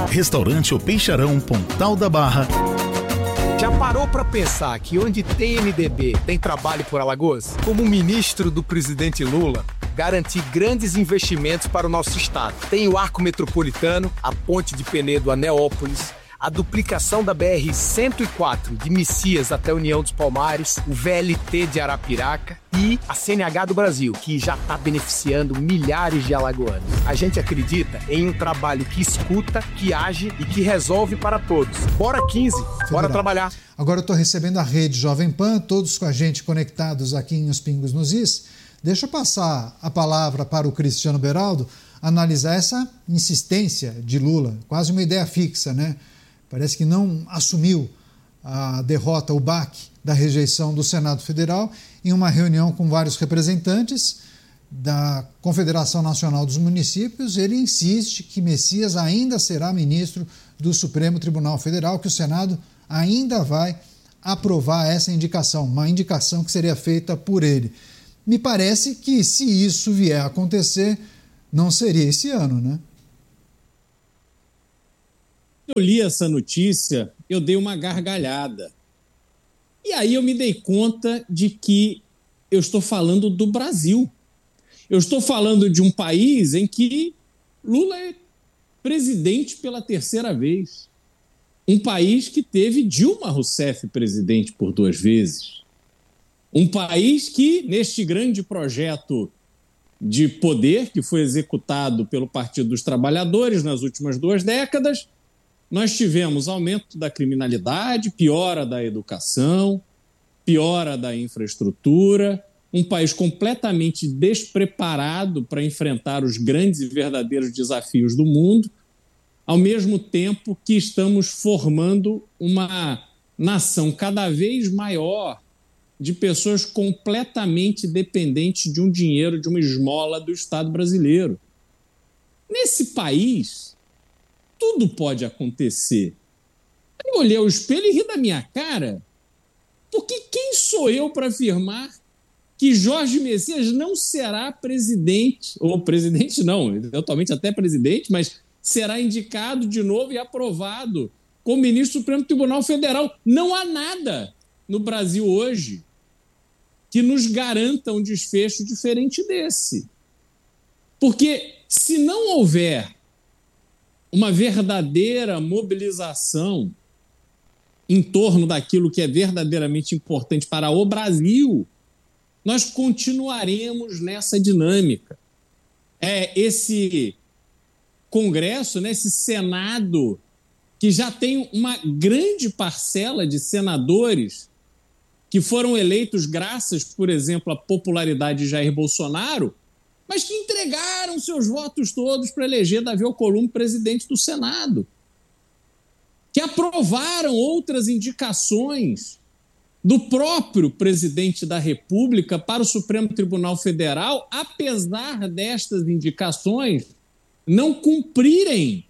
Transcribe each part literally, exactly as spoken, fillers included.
Restaurante O Peixarão, Pontal da Barra. Já parou para pensar que onde tem M D B tem trabalho por Alagoas? Como ministro do presidente Lula, garantir grandes investimentos para o nosso estado. Tem o Arco Metropolitano, a Ponte de Penedo a Neópolis, a duplicação da B R cento e quatro de Messias até União dos Palmares, o V L T de Arapiraca e a C N H do Brasil, que já está beneficiando milhares de alagoanos. A gente acredita em um trabalho que escuta, que age e que resolve para todos. Bora quinze, bora trabalhar. Agora eu estou recebendo a rede Jovem Pan, todos com a gente conectados aqui em Os Pingos nos Is. Deixa eu passar a palavra para o Cristiano Beraldo analisar essa insistência de Lula, quase uma ideia fixa, né? Parece que não assumiu a derrota, o baque da rejeição do Senado Federal em uma reunião com vários representantes da Confederação Nacional dos Municípios. Ele insiste que Messias ainda será ministro do Supremo Tribunal Federal, que o Senado ainda vai aprovar essa indicação, uma indicação que seria feita por ele. Me parece que, se isso vier a acontecer, não seria esse ano, né? Eu li essa notícia, eu dei uma gargalhada. E aí eu me dei conta de que eu estou falando do Brasil. Eu estou falando de um país em que Lula é presidente pela terceira vez. Um país que teve Dilma Rousseff presidente por duas vezes. Um país que, neste grande projeto de poder que foi executado pelo Partido dos Trabalhadores nas últimas duas décadas, nós tivemos aumento da criminalidade, piora da educação, piora da infraestrutura, um país completamente despreparado para enfrentar os grandes e verdadeiros desafios do mundo, ao mesmo tempo que estamos formando uma nação cada vez maior de pessoas completamente dependentes de um dinheiro, de uma esmola do Estado brasileiro. Nesse país, tudo pode acontecer. Eu olhei ao espelho e ri da minha cara, porque quem sou eu para afirmar que Jorge Messias não será presidente, ou presidente não, eventualmente até presidente, mas será indicado de novo e aprovado como ministro do Supremo Tribunal Federal. Não há nada no Brasil hoje que nos garanta um desfecho diferente desse. Porque se não houver uma verdadeira mobilização em torno daquilo que é verdadeiramente importante para o Brasil, nós continuaremos nessa dinâmica. É esse Congresso, né, esse Senado, que já tem uma grande parcela de senadores que foram eleitos graças, por exemplo, à popularidade de Jair Bolsonaro, mas que entregaram seus votos todos para eleger Davi Alcolumbre presidente do Senado, que aprovaram outras indicações do próprio presidente da República para o Supremo Tribunal Federal, apesar destas indicações não cumprirem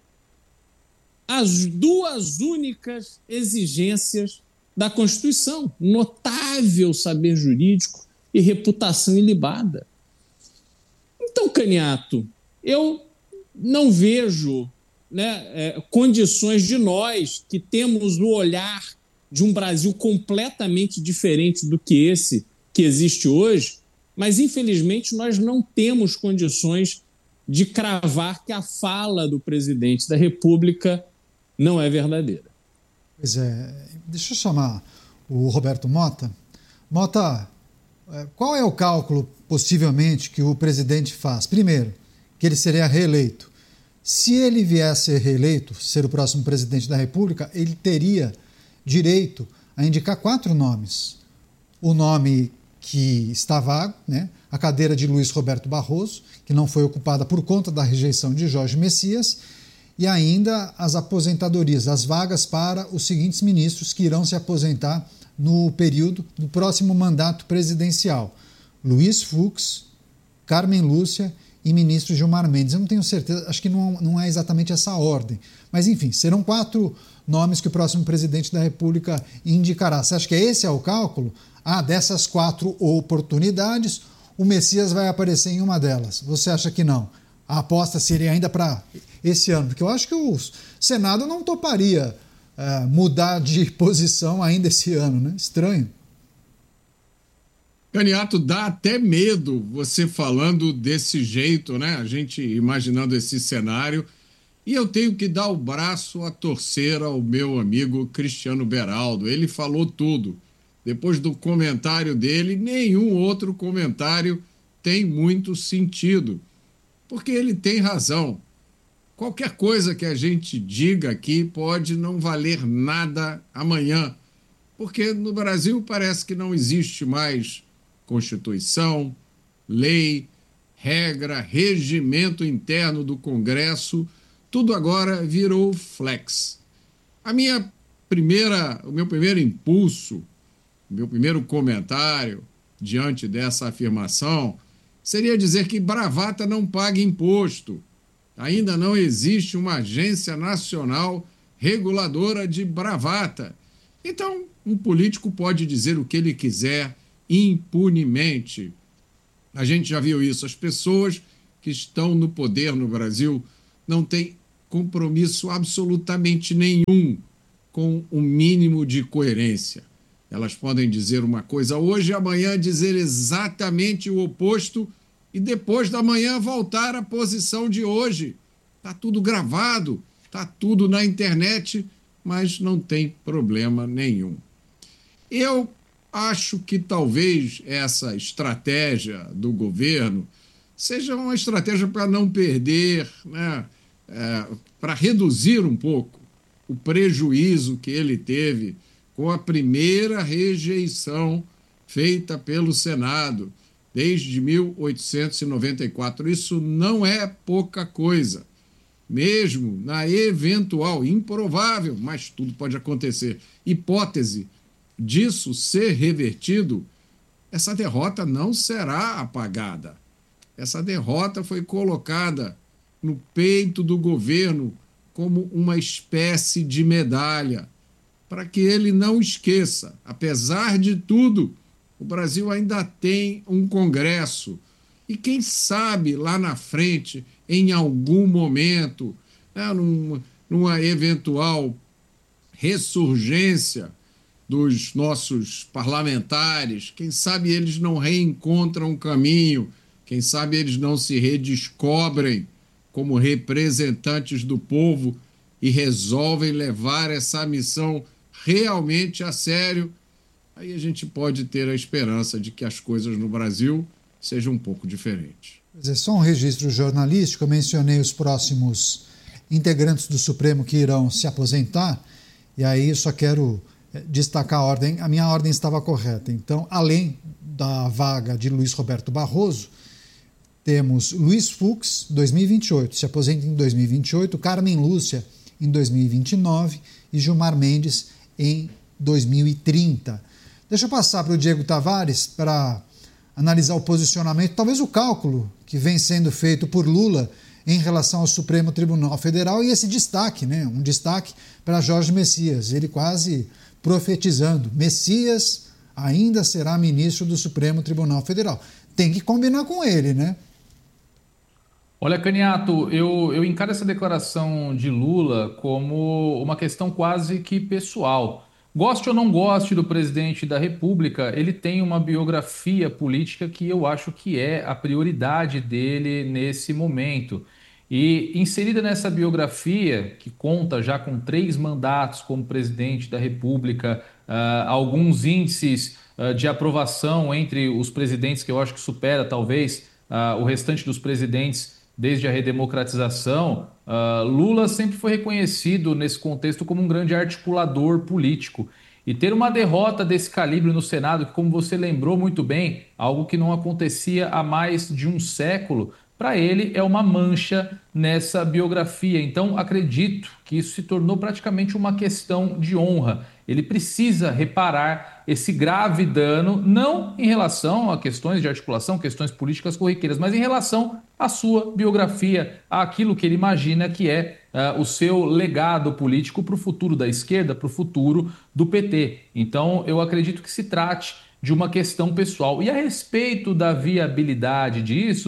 as duas únicas exigências da Constituição: notável saber jurídico e reputação ilibada. Então, Caniato, eu não vejo, né, é, condições de nós que temos o olhar de um Brasil completamente diferente do que esse que existe hoje, mas, infelizmente, nós não temos condições de cravar que a fala do presidente da República não é verdadeira. Pois é. Deixa eu chamar o Roberto Mota. Mota, qual é o cálculo, possivelmente, que o presidente faz? Primeiro, que ele seria reeleito. Se ele vier a ser reeleito, ser o próximo presidente da República, ele teria direito a indicar quatro nomes. O nome que está vago, né? A cadeira de Luiz Roberto Barroso, que não foi ocupada por conta da rejeição de Jorge Messias, e ainda as aposentadorias, as vagas para os seguintes ministros que irão se aposentar no período do próximo mandato presidencial: Luiz Fux, Carmen Lúcia e ministro Gilmar Mendes. Eu não tenho certeza, acho que não, não é exatamente essa ordem, mas enfim, serão quatro nomes que o próximo presidente da República indicará. Você acha que esse é o cálculo? Ah, dessas quatro oportunidades, o Messias vai aparecer em uma delas. Você acha que não? a aposta seria ainda para esse ano? Porque eu acho que o Senado não toparia uh, mudar de posição ainda esse ano, né? Estranho. Caniato, dá até medo você falando desse jeito, né? A gente imaginando esse cenário. E eu tenho que dar o braço a torcer ao meu amigo Cristiano Beraldo. Ele falou tudo. Depois do comentário dele, nenhum outro comentário tem muito sentido. Porque ele tem razão. Qualquer coisa que a gente diga aqui pode não valer nada amanhã. Porque no Brasil parece que não existe mais Constituição, lei, regra, regimento interno do Congresso, tudo agora virou flex. A minha primeira, o meu primeiro impulso, o meu primeiro comentário diante dessa afirmação seria dizer que bravata não paga imposto. Ainda não existe uma agência nacional reguladora de bravata. Então, um político pode dizer o que ele quiser impunemente. A gente já viu isso. As pessoas que estão no poder no Brasil não têm compromisso absolutamente nenhum com o mínimo de coerência. Elas podem dizer uma coisa hoje, amanhã dizer exatamente o oposto e depois da manhã voltar à posição de hoje. Está tudo gravado, está tudo na internet, mas não tem problema nenhum. Eu acho que talvez essa estratégia do governo seja uma estratégia para não perder, né, é, para reduzir um pouco o prejuízo que ele teve com a primeira rejeição feita pelo Senado desde mil oitocentos e noventa e quatro. Isso não é pouca coisa. Mesmo na eventual, improvável, mas tudo pode acontecer, hipótese disso ser revertido, essa derrota não será apagada. Essa derrota foi colocada no peito do governo como uma espécie de medalha, para que ele não esqueça. Apesar de tudo, o Brasil ainda tem um Congresso. E quem sabe lá na frente, em algum momento, né, numa, numa eventual ressurgência dos nossos parlamentares, quem sabe eles não reencontram o caminho, quem sabe eles não se redescobrem como representantes do povo e resolvem levar essa missão realmente a sério. Aí a gente pode ter a esperança de que as coisas no Brasil sejam um pouco diferentes. É só um registro jornalístico. Eu mencionei os próximos integrantes do Supremo que irão se aposentar, e aí eu só quero destacar a ordem. A minha ordem estava correta. Então, além da vaga de Luiz Roberto Barroso, temos Luiz Fux, dois mil e vinte e oito, se aposenta em dois mil e vinte e oito, Carmen Lúcia em dois mil e vinte e nove e Gilmar Mendes em dois mil e trinta. Deixa eu passar para o Diego Tavares para analisar o posicionamento, talvez o cálculo que vem sendo feito por Lula em relação ao Supremo Tribunal Federal e esse destaque, né? Um destaque para Jorge Messias, ele quase profetizando, Messias ainda será ministro do Supremo Tribunal Federal. Tem que combinar com ele, né? Olha, Caniato, eu, eu encaro essa declaração de Lula como uma questão quase que pessoal. Goste ou não goste do presidente da República, ele tem uma biografia política que eu acho que é a prioridade dele nesse momento. E inserida nessa biografia, que conta já com três mandatos como presidente da República, uh, alguns índices uh, de aprovação entre os presidentes que eu acho que supera talvez uh, o restante dos presidentes desde a redemocratização, uh, Lula sempre foi reconhecido nesse contexto como um grande articulador político. E ter uma derrota desse calibre no Senado, que, como você lembrou muito bem, algo que não acontecia há mais de um século, para ele é uma mancha nessa biografia. Então, acredito que isso se tornou praticamente uma questão de honra. Ele precisa reparar esse grave dano, não em relação a questões de articulação, questões políticas corriqueiras, mas em relação à sua biografia, àquilo que ele imagina que é uh, o seu legado político para o futuro da esquerda, para o futuro do P T. Então, eu acredito que se trate de uma questão pessoal. E a respeito da viabilidade disso,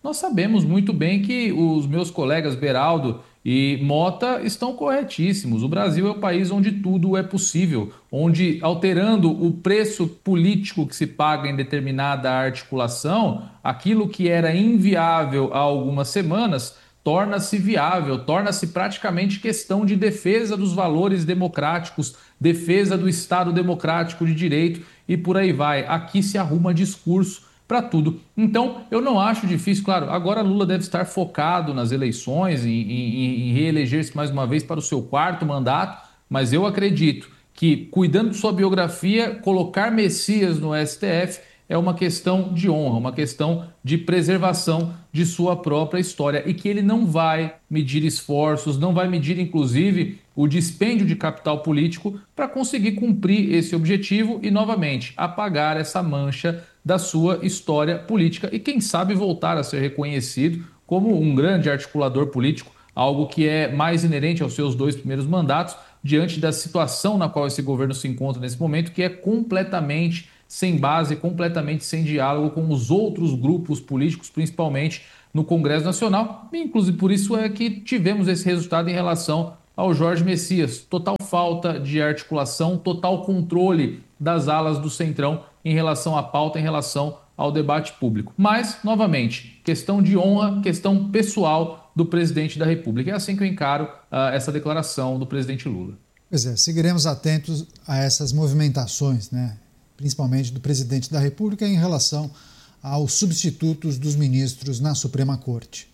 nós sabemos muito bem que os meus colegas Beraldo e Mota estão corretíssimos. O Brasil é o país onde tudo é possível, onde, alterando o preço político que se paga em determinada articulação, aquilo que era inviável há algumas semanas torna-se viável, torna-se praticamente questão de defesa dos valores democráticos, defesa do Estado democrático de direito e por aí vai. Aqui se arruma discurso para tudo. Então, eu não acho difícil, claro, agora Lula deve estar focado nas eleições, em, em, em reeleger-se mais uma vez para o seu quarto mandato, mas eu acredito que, cuidando de sua biografia, colocar Messias no S T F é uma questão de honra, uma questão de preservação de sua própria história e que ele não vai medir esforços, não vai medir, inclusive, o dispêndio de capital político para conseguir cumprir esse objetivo e, novamente, apagar essa mancha da sua história política e, quem sabe, voltar a ser reconhecido como um grande articulador político, algo que é mais inerente aos seus dois primeiros mandatos, diante da situação na qual esse governo se encontra nesse momento, que é completamente sem base, completamente sem diálogo com os outros grupos políticos, principalmente no Congresso Nacional. E, inclusive, por isso é que tivemos esse resultado em relação ao Jorge Messias. Total falta de articulação, total controle das alas do Centrão em relação à pauta, em relação ao debate público. Mas, novamente, questão de honra, questão pessoal do presidente da República. É assim que eu encaro uh, essa declaração do presidente Lula. Pois é, seguiremos atentos a essas movimentações, né? Principalmente do presidente da República em relação aos substitutos dos ministros na Suprema Corte.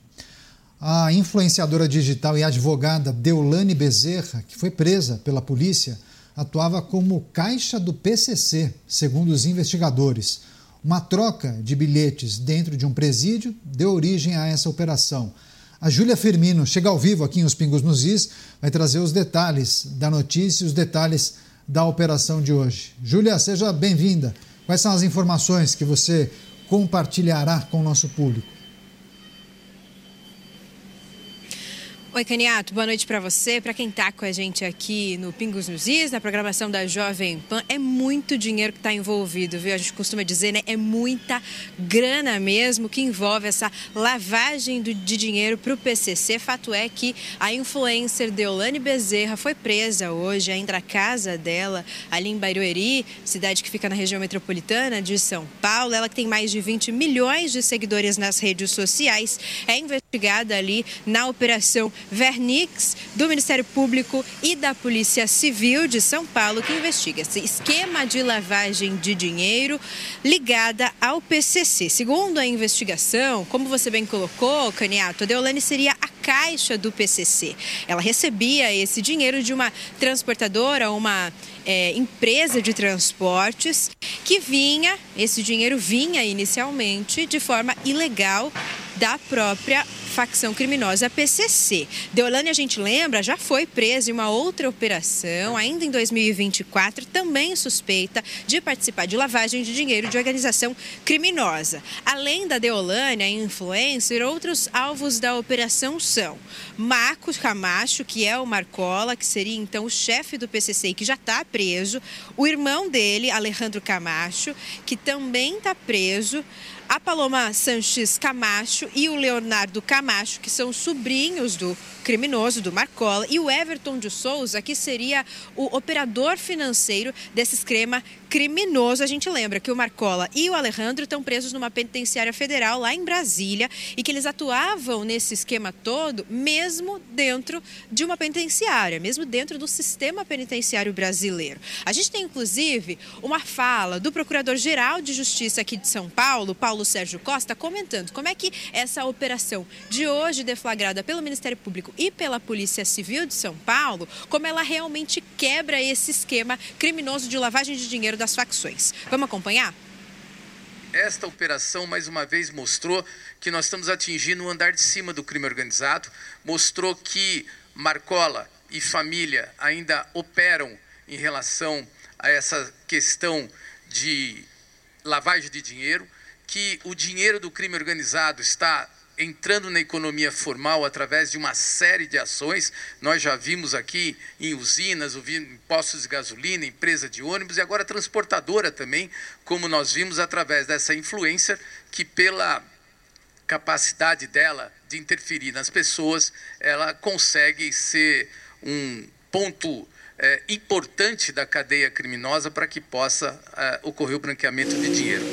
A influenciadora digital e advogada Deolane Bezerra, que foi presa pela polícia, atuava como caixa do P C C, segundo os investigadores. Uma troca de bilhetes dentro de um presídio deu origem a essa operação. A Júlia Firmino chega ao vivo aqui em Os Pingos nos Is, vai trazer os detalhes da notícia e os detalhes da operação de hoje. Júlia, seja bem-vinda. Quais são as informações que você compartilhará com o nosso público? Oi, Caniato, boa noite para você, para quem está com a gente aqui no Pingos nos Is, na programação da Jovem Pan. É muito dinheiro que está envolvido, viu? A gente costuma dizer, né? É muita grana mesmo que envolve essa lavagem de dinheiro para o P C C. Fato é que a influencer Deolane Bezerra foi presa hoje, ainda na casa dela, ali em Barueri, cidade que fica na região metropolitana de São Paulo. Ela que tem mais de vinte milhões de seguidores nas redes sociais, é investigada ali na operação Vernix, do Ministério Público e da Polícia Civil de São Paulo, que investiga esse esquema de lavagem de dinheiro ligada ao P C C. Segundo a investigação, como você bem colocou, Caniato, a Deolane seria a caixa do P C C. Ela recebia esse dinheiro de uma transportadora, uma é, empresa de transportes, que vinha, esse dinheiro vinha inicialmente de forma ilegal da própria facção criminosa P C C. Deolane, a gente lembra, já foi presa em uma outra operação, ainda em dois mil e vinte e quatro, também suspeita de participar de lavagem de dinheiro de organização criminosa. Além da Deolane, a influencer, outros alvos da operação são Marcos Camacho, que é o Marcola, que seria então o chefe do P C C e que já está preso, o irmão dele, Alejandro Camacho, que também está preso, a Paloma Sanches Camacho e o Leonardo Camacho, que são sobrinhos do criminoso, do Marcola, e o Everton de Souza, que seria o operador financeiro desse esquema criminoso. A gente lembra que o Marcola e o Alejandro estão presos numa penitenciária federal lá em Brasília e que eles atuavam nesse esquema todo mesmo dentro de uma penitenciária, mesmo dentro do sistema penitenciário brasileiro. A gente tem, inclusive, uma fala do Procurador-Geral de Justiça aqui de São Paulo, Paulo Sérgio Costa, comentando como é que essa operação de hoje, deflagrada pelo Ministério Público e pela Polícia Civil de São Paulo, como ela realmente quebra esse esquema criminoso de lavagem de dinheiro das facções. Vamos acompanhar? Esta operação, mais uma vez, mostrou que nós estamos atingindo o andar de cima do crime organizado, mostrou que Marcola e família ainda operam em relação a essa questão de lavagem de dinheiro, que o dinheiro do crime organizado está entrando na economia formal através de uma série de ações. Nós já vimos aqui em usinas, em postos de gasolina, empresa de ônibus e agora transportadora também, como nós vimos através dessa influencer que pela capacidade dela de interferir nas pessoas, ela consegue ser um ponto é, importante da cadeia criminosa para que possa é, ocorrer o branqueamento de dinheiro.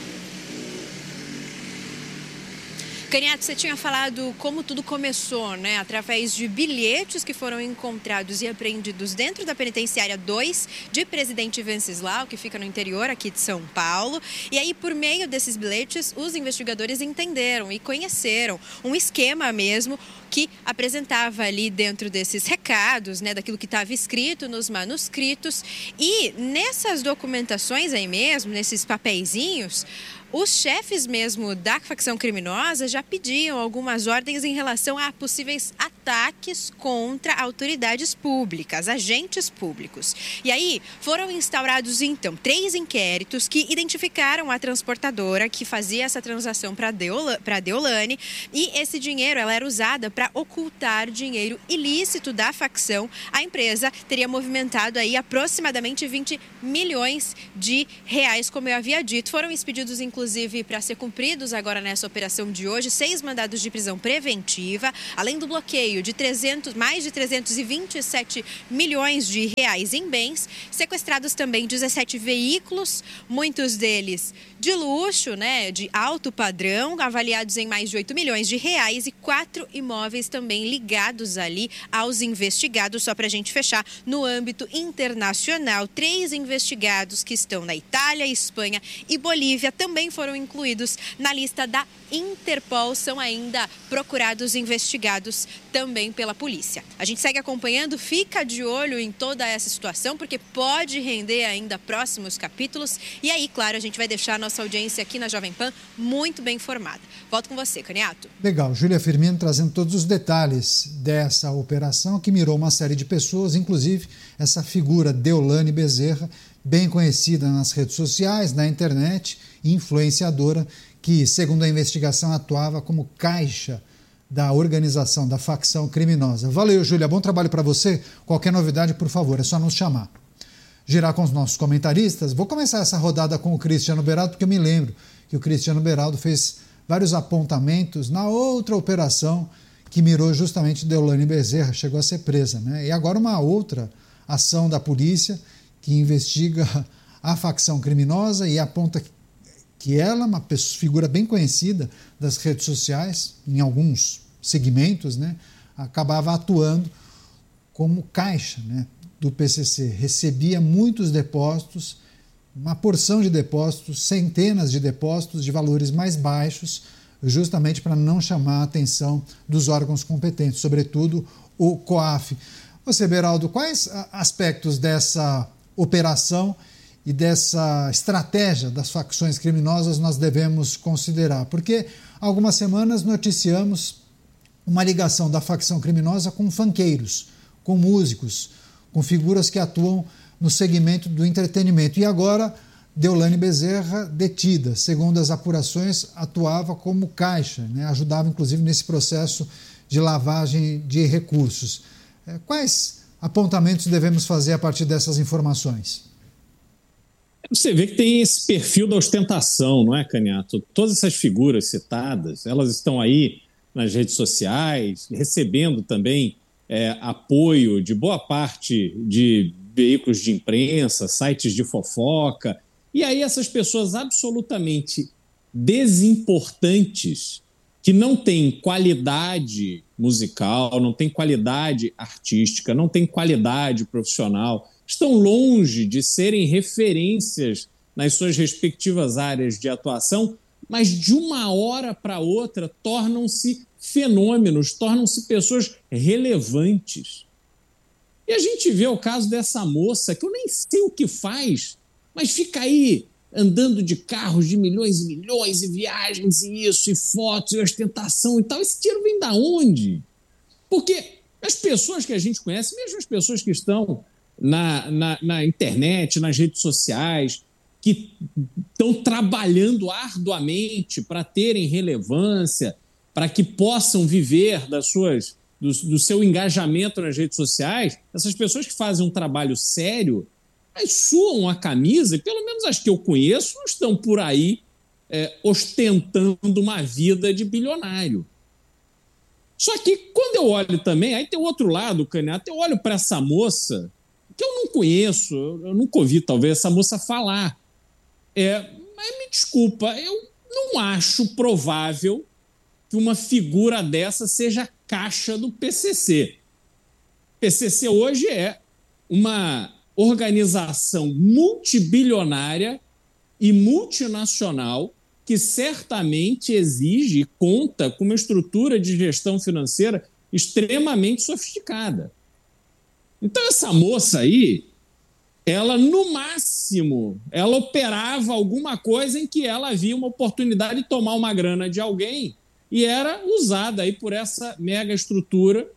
Caniato, você tinha falado como tudo começou, né? Através de bilhetes que foram encontrados e apreendidos dentro da penitenciária dois de Presidente Venceslau, que fica no interior aqui de São Paulo. E aí, por meio desses bilhetes, os investigadores entenderam e conheceram um esquema mesmo que apresentava ali dentro desses recados, né, daquilo que estava escrito nos manuscritos. E nessas documentações aí mesmo, nesses papeizinhos, os chefes mesmo da facção criminosa já pediam algumas ordens em relação a possíveis ataques contra autoridades públicas, agentes públicos. E aí foram instaurados, então, três inquéritos que identificaram a transportadora que fazia essa transação para Deola, para Deolane, e esse dinheiro ela era usada para ocultar dinheiro ilícito da facção. A empresa teria movimentado aí aproximadamente vinte milhões de reais, como eu havia dito. Foram expedidos, inclusive, Inclusive, para ser cumpridos agora nessa operação de hoje, seis mandados de prisão preventiva, além do bloqueio de trezentos, mais de trezentos e vinte e sete milhões de reais em bens, sequestrados também dezessete veículos, muitos deles de luxo, né, de alto padrão, avaliados em mais de oito milhões de reais, e quatro imóveis também ligados ali aos investigados. Só para a gente fechar, no âmbito internacional, três investigados que estão na Itália, Espanha e Bolívia também foram incluídos na lista da Interpol, são ainda procurados e investigados também pela polícia. A gente segue acompanhando, fica de olho em toda essa situação, porque pode render ainda próximos capítulos. E aí, claro, a gente vai deixar a nossa audiência aqui na Jovem Pan muito bem informada. Volto com você, Caniato. Legal, Júlia Firmino trazendo todos os detalhes dessa operação que mirou uma série de pessoas, inclusive essa figura Deolane Bezerra, bem conhecida nas redes sociais, na internet, influenciadora, que, segundo a investigação, atuava como caixa da organização, da facção criminosa. Valeu, Júlia, bom trabalho para você. Qualquer novidade, por favor, é só nos chamar. Girar com os nossos comentaristas. Vou começar essa rodada com o Cristiano Beraldo, porque eu me lembro que o Cristiano Beraldo fez vários apontamentos na outra operação que mirou justamente Deolane Bezerra, chegou a ser presa, né? E agora uma outra ação da polícia que investiga a facção criminosa e aponta que ela, uma pessoa, figura bem conhecida das redes sociais, em alguns segmentos, né, acabava atuando como caixa, né, do P C C. Recebia muitos depósitos, uma porção de depósitos, centenas de depósitos de valores mais baixos, justamente para não chamar a atenção dos órgãos competentes, sobretudo o COAF. Você, Beraldo, quais aspectos dessa operação e dessa estratégia das facções criminosas nós devemos considerar? Porque há algumas semanas noticiamos uma ligação da facção criminosa com funkeiros, com músicos, com figuras que atuam no segmento do entretenimento. E agora, Deolane Bezerra detida. Segundo as apurações, atuava como caixa, né? Ajudava inclusive nesse processo de lavagem de recursos. Quais apontamentos devemos fazer a partir dessas informações? Você vê que tem esse perfil da ostentação, não é, Caniato? Todas essas figuras citadas, elas estão aí nas redes sociais, recebendo também é, apoio de boa parte de veículos de imprensa, sites de fofoca. E aí essas pessoas absolutamente desimportantes, que não têm qualidade musical, não têm qualidade artística, não têm qualidade profissional, estão longe de serem referências nas suas respectivas áreas de atuação, mas de uma hora para outra tornam-se fenômenos, tornam-se pessoas relevantes. E a gente vê o caso dessa moça, que eu nem sei o que faz, mas fica aí andando de carros de milhões e milhões, e viagens, e isso, e fotos, e ostentação e tal. Esse dinheiro vem da onde? Porque as pessoas que a gente conhece, mesmo as pessoas que estão na, na, na internet, nas redes sociais, que estão trabalhando arduamente para terem relevância, para que possam viver das suas, do, do seu engajamento nas redes sociais, essas pessoas que fazem um trabalho sério, mas suam a camisa, e pelo menos as que eu conheço, não estão por aí é, ostentando uma vida de bilionário. Só que quando eu olho também, aí tem o outro lado, Canhato, eu olho para essa moça, que eu não conheço, eu nunca ouvi talvez essa moça falar. É, mas me desculpa, eu não acho provável que uma figura dessa seja caixa do P C C. P C C hoje é uma organização multibilionária e multinacional que certamente exige e conta com uma estrutura de gestão financeira extremamente sofisticada. Então, essa moça aí, ela, no máximo, ela operava alguma coisa em que ela havia uma oportunidade de tomar uma grana de alguém e era usada aí por essa mega estrutura.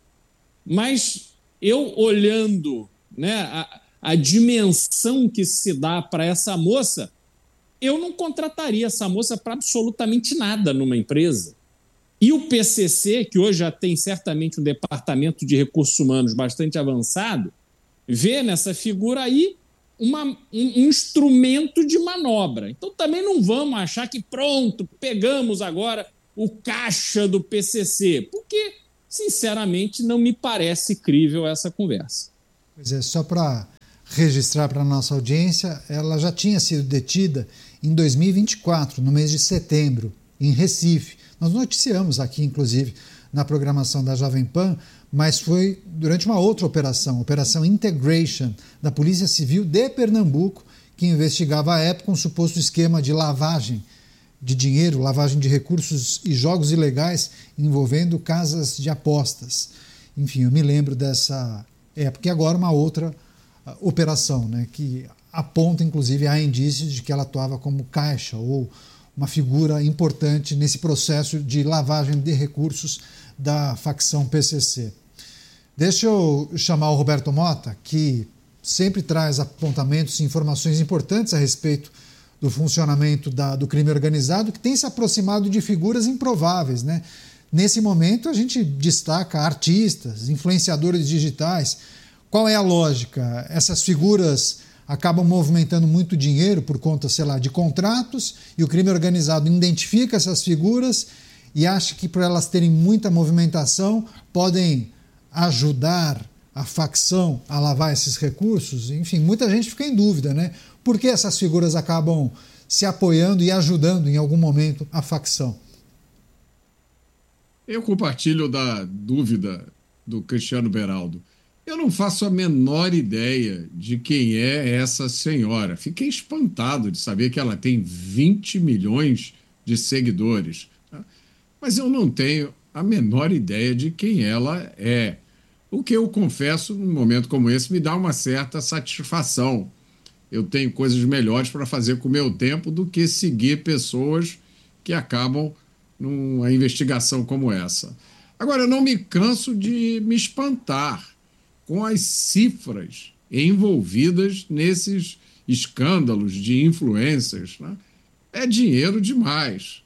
Mas eu, olhando, né, a, a dimensão que se dá para essa moça, eu não contrataria essa moça para absolutamente nada numa empresa. E o P C C, que hoje já tem certamente um departamento de recursos humanos bastante avançado, vê nessa figura aí uma, um, um instrumento de manobra. Então também não vamos achar que pronto, pegamos agora o caixa do P C C, porque, sinceramente, não me parece crível essa conversa. Pois é, só para registrar para a nossa audiência, ela já tinha sido detida em dois mil e vinte e quatro, no mês de setembro, em Recife. Nós noticiamos aqui, inclusive, na programação da Jovem Pan, mas foi durante uma outra operação, Operação Integration, da Polícia Civil de Pernambuco, que investigava à época um suposto esquema de lavagem de dinheiro, lavagem de recursos e jogos ilegais envolvendo casas de apostas. Enfim, eu me lembro dessa época. E agora uma outra uh, operação, né, que aponta, inclusive, há indícios de que ela atuava como caixa ou uma figura importante nesse processo de lavagem de recursos da facção P C C. Deixa eu chamar o Roberto Mota, que sempre traz apontamentos e informações importantes a respeito do funcionamento da, do crime organizado, que tem se aproximado de figuras improváveis, né? Nesse momento, a gente destaca artistas, influenciadores digitais. Qual é a lógica? Essas figuras acabam movimentando muito dinheiro por conta, sei lá, de contratos, e o crime organizado identifica essas figuras e acha que, por elas terem muita movimentação, podem ajudar a facção a lavar esses recursos. Enfim, muita gente fica em dúvida, né? Por que essas figuras acabam se apoiando e ajudando em algum momento a facção? Eu compartilho da dúvida do Cristiano Beraldo. Eu não faço a menor ideia de quem é essa senhora. Fiquei espantado de saber que ela tem vinte milhões de seguidores. Tá? Mas eu não tenho a menor ideia de quem ela é. O que eu confesso, num momento como esse, me dá uma certa satisfação. Eu tenho coisas melhores para fazer com o meu tempo do que seguir pessoas que acabam numa investigação como essa. Agora, eu não me canso de me espantar com as cifras envolvidas nesses escândalos de influencers. Né? É dinheiro demais.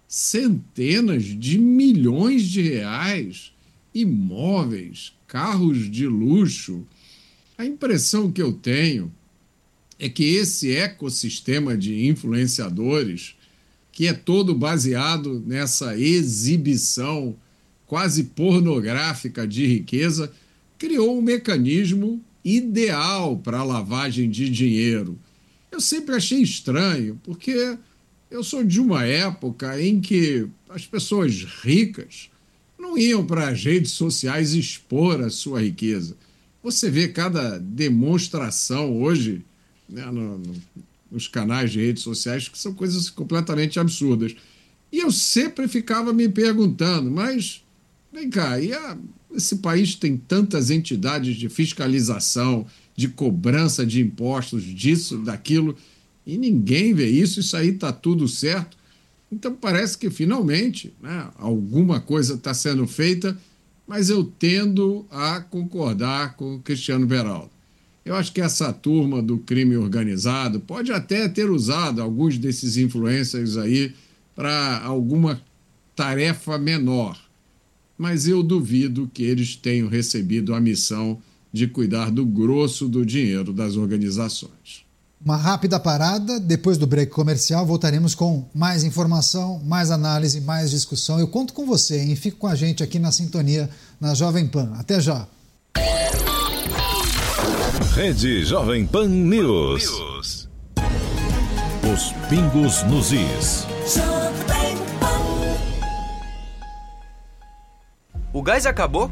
Centenas de milhões de reais, imóveis, carros de luxo. A impressão que eu tenho é que esse ecossistema de influenciadores, que é todo baseado nessa exibição quase pornográfica de riqueza, criou um mecanismo ideal para a lavagem de dinheiro. Eu sempre achei estranho, porque eu sou de uma época em que as pessoas ricas não iam para as redes sociais expor a sua riqueza. Você vê cada demonstração hoje, né, no, no, nos canais de redes sociais, que são coisas completamente absurdas. E eu sempre ficava me perguntando, mas, vem cá, e a, esse país tem tantas entidades de fiscalização, de cobrança de impostos, disso, daquilo, e ninguém vê isso, isso aí está tudo certo. Então parece que finalmente, né, alguma coisa está sendo feita, mas eu tendo a concordar com o Cristiano Beraldo. Eu acho que essa turma do crime organizado pode até ter usado alguns desses influencers aí para alguma tarefa menor, mas eu duvido que eles tenham recebido a missão de cuidar do grosso do dinheiro das organizações. Uma rápida parada, depois do break comercial voltaremos com mais informação, mais análise, mais discussão. Eu conto com você, hein? Fique com a gente aqui na sintonia na Jovem Pan. Até já! Rede Jovem Pan News. Os pingos nos is. O gás acabou?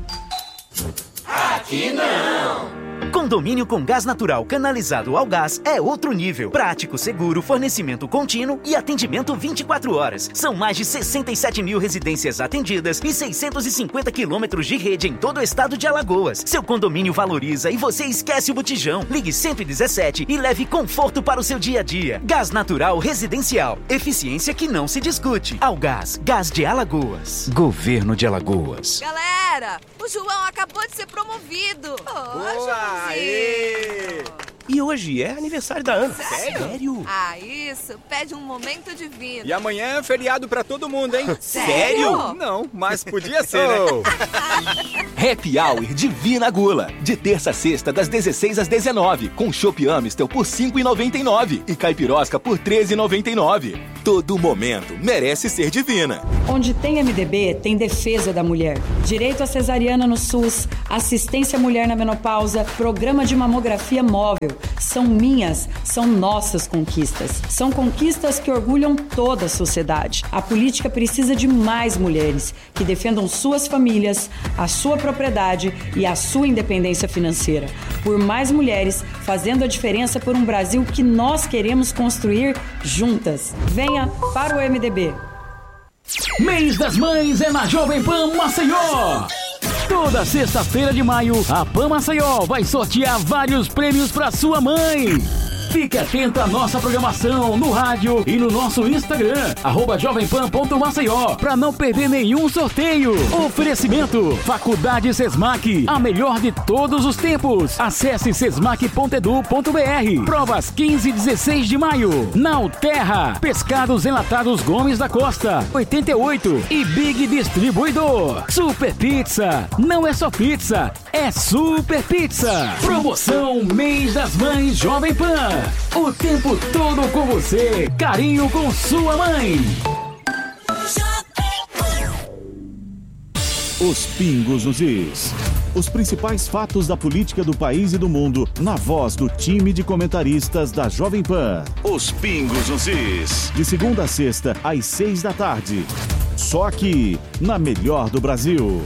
Aqui não! Condomínio com gás natural canalizado ao gás é outro nível. Prático, seguro, fornecimento contínuo e atendimento vinte e quatro horas. São mais de sessenta e sete mil residências atendidas e seiscentos e cinquenta quilômetros de rede em todo o estado de Alagoas. Seu condomínio valoriza e você esquece o botijão. Ligue cento e dezessete e leve conforto para o seu dia a dia. Gás natural residencial. Eficiência que não se discute. Algás, Gás de Alagoas. Governo de Alagoas. Galera, o João acabou de ser promovido. Oh, Boa! Aê! E hoje é aniversário da Ana. Sério? Sério? Ah, isso. Pede um momento divino. E amanhã é feriado pra todo mundo, hein? Sério? Não, mas podia ser, né? Happy Hour Divina Gula. De terça a sexta, das dezesseis às dezenove. Com chopp Amistel por cinco reais e noventa e nove centavos. E caipirosca por treze reais e noventa e nove centavos. Todo momento merece ser divina. Onde tem M D B, tem defesa da mulher. Direito à cesariana no SUS, assistência à mulher na menopausa, programa de mamografia móvel. São minhas, são nossas conquistas. São conquistas que orgulham toda a sociedade. A política precisa de mais mulheres que defendam suas famílias, a sua propriedade e a sua independência financeira. Por mais mulheres, fazendo a diferença por um Brasil que nós queremos construir juntas. Venha para o M D B. Mês das Mães é na Jovem Pan Maceió. Toda sexta-feira de maio, a Pan Maceió vai sortear vários prêmios para sua mãe. Fique atento à nossa programação no rádio e no nosso Instagram, arroba jovempan ponto maceió, para não perder nenhum sorteio. Oferecimento, Faculdade Sesmac, a melhor de todos os tempos. Acesse sesmac ponto edu ponto br. Provas quinze e dezesseis de maio. Nalterra, Pescados Enlatados Gomes da Costa, oitenta e oito. E Big Distribuidor. Super Pizza, não é só pizza, é Super Pizza. Promoção Mês das Mães Jovem Pan. O tempo todo com você. Carinho com sua mãe. Os pingos nos is. Os principais fatos da política do país e do mundo na voz do time de comentaristas da Jovem Pan. Os pingos nos is. De segunda a sexta, às seis da tarde. Só aqui, na melhor do Brasil.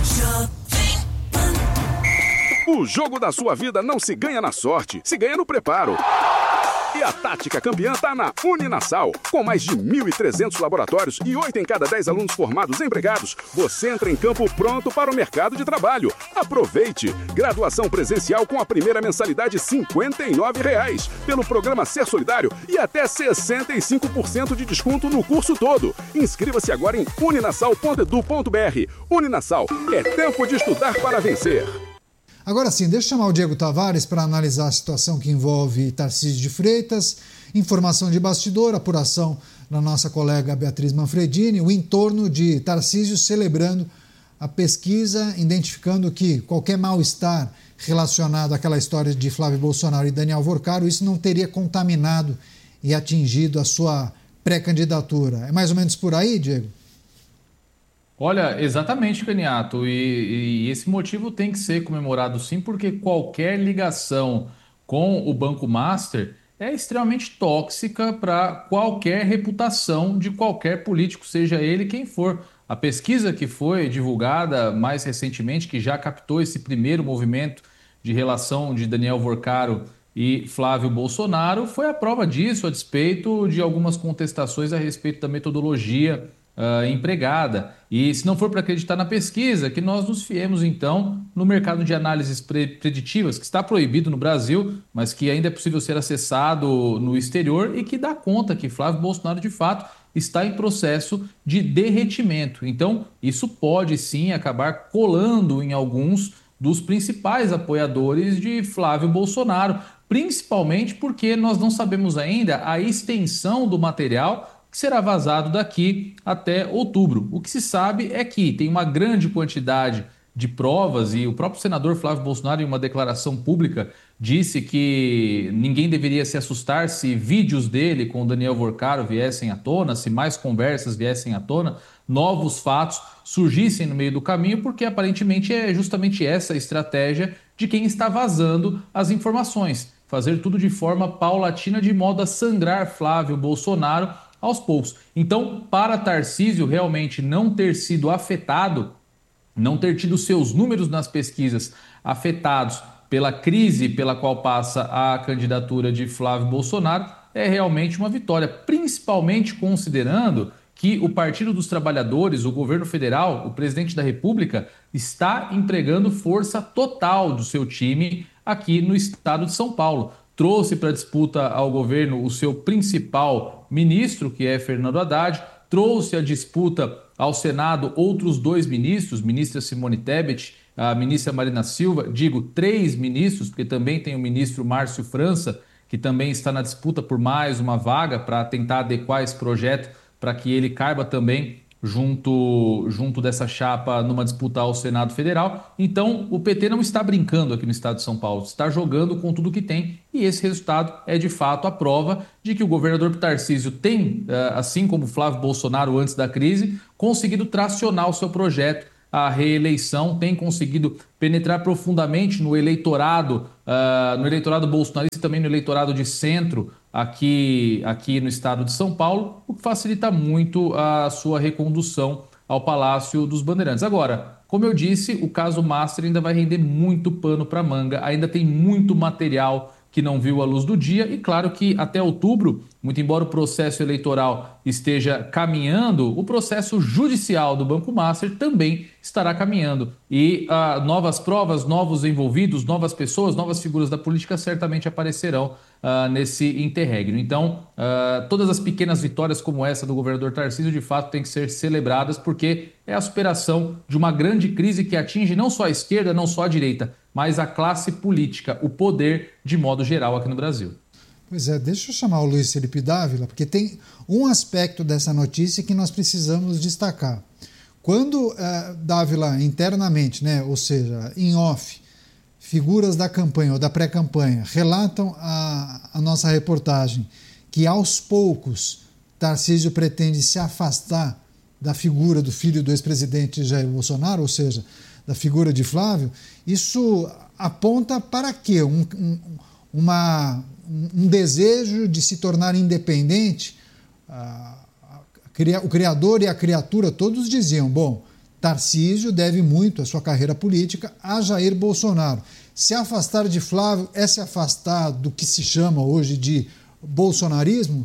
O jogo da sua vida não se ganha na sorte, se ganha no preparo. E a tática campeã tá na Uninasal. Com mais de mil e trezentos laboratórios e oito em cada dez alunos formados empregados, você entra em campo pronto para o mercado de trabalho. Aproveite! Graduação presencial com a primeira mensalidade cinquenta e nove reais pelo programa Ser Solidário e até sessenta e cinco por cento de desconto no curso todo. Inscreva-se agora em uninasal ponto edu ponto br. Uninasal, é tempo de estudar para vencer. Agora sim, deixa eu chamar o Diego Tavares para analisar a situação que envolve Tarcísio de Freitas, informação de bastidor, apuração da nossa colega Beatriz Manfredini, o entorno de Tarcísio celebrando a pesquisa, identificando que qualquer mal-estar relacionado àquela história de Flávio Bolsonaro e Daniel Vorcaro, isso não teria contaminado e atingido a sua pré-candidatura. É mais ou menos por aí, Diego? Olha, exatamente, Caniato, e, e esse motivo tem que ser comemorado sim, porque qualquer ligação com o Banco Master é extremamente tóxica para qualquer reputação de qualquer político, seja ele quem for. A pesquisa que foi divulgada mais recentemente, que já captou esse primeiro movimento de relação de Daniel Vorcaro e Flávio Bolsonaro, foi a prova disso, a despeito de algumas contestações a respeito da metodologia Uh, empregada. E se não for para acreditar na pesquisa, que nós nos fiemos então no mercado de análises pre preditivas, que está proibido no Brasil, mas que ainda é possível ser acessado no exterior e que dá conta que Flávio Bolsonaro de fato está em processo de derretimento. Então isso pode sim acabar colando em alguns dos principais apoiadores de Flávio Bolsonaro, principalmente porque nós não sabemos ainda a extensão do material que será vazado daqui até outubro. O que se sabe é que tem uma grande quantidade de provas, e o próprio senador Flávio Bolsonaro, em uma declaração pública, disse que ninguém deveria se assustar se vídeos dele com o Daniel Vorcaro viessem à tona, se mais conversas viessem à tona, novos fatos surgissem no meio do caminho, porque aparentemente é justamente essa a estratégia de quem está vazando as informações. Fazer tudo de forma paulatina, de modo a sangrar Flávio Bolsonaro aos poucos. Então, para Tarcísio realmente não ter sido afetado, não ter tido seus números nas pesquisas afetados pela crise pela qual passa a candidatura de Flávio Bolsonaro, é realmente uma vitória, principalmente considerando que o Partido dos Trabalhadores, o governo federal, o presidente da República, está empregando força total do seu time aqui no estado de São Paulo. Trouxe para a disputa ao governo o seu principal ministro, que é Fernando Haddad, trouxe a disputa ao Senado outros dois ministros, ministra Simone Tebet, a ministra Marina Silva, digo três ministros, porque também tem o ministro Márcio França, que também está na disputa por mais uma vaga para tentar adequar esse projeto para que ele caiba também junto, junto dessa chapa numa disputa ao Senado Federal. Então, o P T não está brincando aqui no estado de São Paulo, está jogando com tudo que tem, e esse resultado é de fato a prova de que o governador Tarcísio tem, assim como Flávio Bolsonaro antes da crise, conseguido tracionar o seu projeto à reeleição, tem conseguido penetrar profundamente no eleitorado, uh, no eleitorado bolsonarista e também no eleitorado de centro aqui, aqui no estado de São Paulo, o que facilita muito a sua recondução ao Palácio dos Bandeirantes. Agora, como eu disse, o caso Master ainda vai render muito pano para manga, ainda tem muito material que não viu a luz do dia, e claro que até outubro, muito embora o processo eleitoral esteja caminhando, o processo judicial do Banco Master também estará caminhando, e uh, novas provas, novos envolvidos, novas pessoas, novas figuras da política certamente aparecerão uh, nesse interregno. Então, uh, todas as pequenas vitórias como essa do governador Tarcísio, de fato, têm que ser celebradas, porque é a superação de uma grande crise que atinge não só a esquerda, não só a direita, mas a classe política, o poder de modo geral aqui no Brasil. Pois é, deixa eu chamar o Luiz Felipe Dávila, porque tem um aspecto dessa notícia que nós precisamos destacar. Quando eh, Dávila internamente, né, ou seja, em off, figuras da campanha ou da pré-campanha relatam a, a nossa reportagem que aos poucos Tarcísio pretende se afastar da figura do filho do ex-presidente Jair Bolsonaro, ou seja, da figura de Flávio, isso aponta para quê? Um, um, uma, um desejo de se tornar independente. Ah, o criador e a criatura todos diziam, bom, Tarcísio deve muito a sua carreira política a Jair Bolsonaro. Se afastar de Flávio é se afastar do que se chama hoje de bolsonarismo?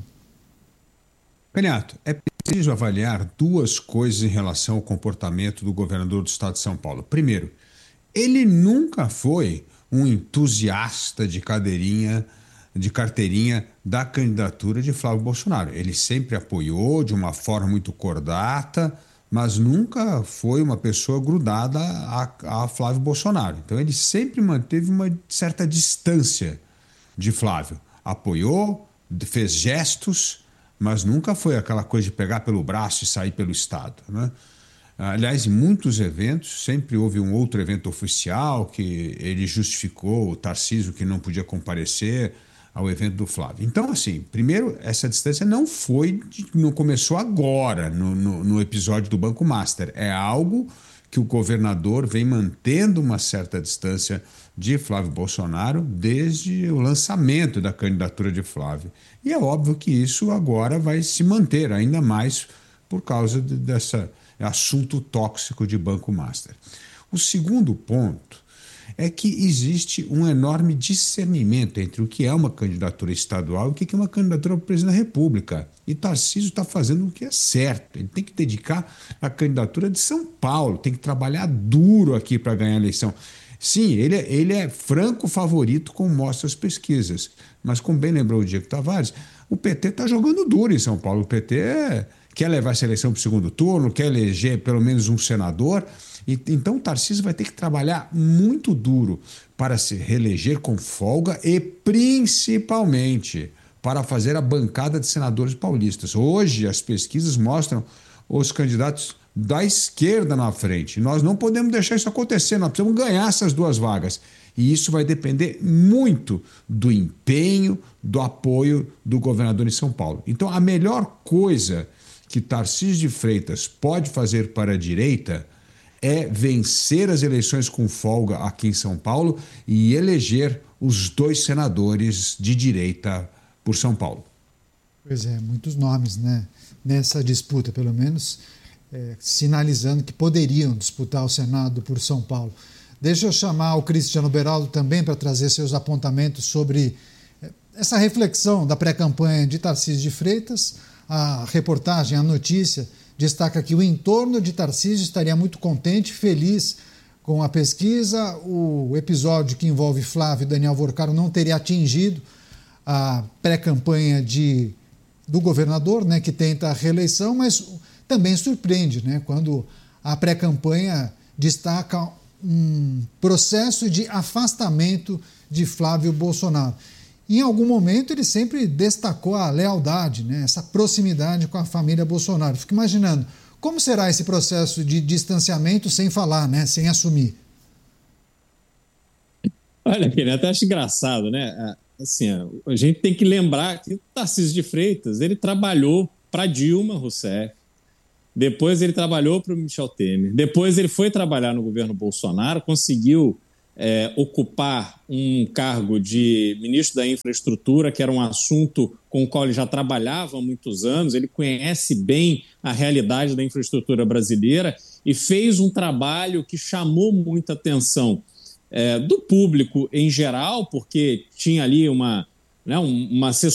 Caniato, é preciso avaliar duas coisas em relação ao comportamento do governador do estado de São Paulo. Primeiro, ele nunca foi um entusiasta de cadeirinha, de carteirinha da candidatura de Flávio Bolsonaro. Ele sempre apoiou de uma forma muito cordata, mas nunca foi uma pessoa grudada a, a Flávio Bolsonaro. Então ele sempre manteve uma certa distância de Flávio. Apoiou, fez gestos, mas nunca foi aquela coisa de pegar pelo braço e sair pelo estado, né? Aliás, em muitos eventos, sempre houve um outro evento oficial que ele justificou o Tarcísio que não podia comparecer ao evento do Flávio. Então, assim, primeiro, essa distância não foi, não começou agora no, no, no episódio do Banco Master. É algo que o governador vem mantendo uma certa distância de Flávio Bolsonaro desde o lançamento da candidatura de Flávio. E é óbvio que isso agora vai se manter ainda mais por causa de, desse assunto tóxico de Banco Master. O segundo ponto é que existe um enorme discernimento entre o que é uma candidatura estadual e o que é uma candidatura para o presidente da República. E Tarcísio está fazendo o que é certo. Ele tem que dedicar a candidatura de São Paulo, tem que trabalhar duro aqui para ganhar a eleição. Sim, ele é, ele é franco favorito, como mostram as pesquisas. Mas, como bem lembrou o Diego Tavares, o P T está jogando duro em São Paulo. O P T é, quer levar essa eleição para o segundo turno, quer eleger pelo menos um senador. E, então, o Tarcísio vai ter que trabalhar muito duro para se reeleger com folga e, principalmente, para fazer a bancada de senadores paulistas. Hoje, as pesquisas mostram os candidatos da esquerda na frente. Nós não podemos deixar isso acontecer, nós precisamos ganhar essas duas vagas. E isso vai depender muito do empenho, do apoio do governador em São Paulo. Então, a melhor coisa que Tarcísio de Freitas pode fazer para a direita é vencer as eleições com folga aqui em São Paulo e eleger os dois senadores de direita por São Paulo. Pois é, muitos nomes, né? Nessa disputa, pelo menos, é, sinalizando que poderiam disputar o Senado por São Paulo. Deixa eu chamar o Cristiano Beraldo também para trazer seus apontamentos sobre essa reflexão da pré-campanha de Tarcísio de Freitas. A reportagem, a notícia, destaca que o entorno de Tarcísio estaria muito contente, feliz com a pesquisa. O episódio que envolve Flávio e Daniel Vorcaro não teria atingido a pré-campanha de, do governador, né, que tenta a reeleição, mas também surpreende, né, quando a pré-campanha destaca um processo de afastamento de Flávio Bolsonaro. Em algum momento ele sempre destacou a lealdade, né, essa proximidade com a família Bolsonaro. Fico imaginando, como será esse processo de distanciamento sem falar, né, sem assumir? Olha, eu até acho engraçado, né? Assim, a gente tem que lembrar que o Tarcísio de Freitas, ele trabalhou para Dilma Rousseff, depois ele trabalhou para o Michel Temer, depois ele foi trabalhar no governo Bolsonaro, conseguiu é, ocupar um cargo de ministro da Infraestrutura, que era um assunto com o qual ele já trabalhava há muitos anos, ele conhece bem a realidade da infraestrutura brasileira e fez um trabalho que chamou muita atenção é, do público em geral, porque tinha ali uma, né, uma assessoria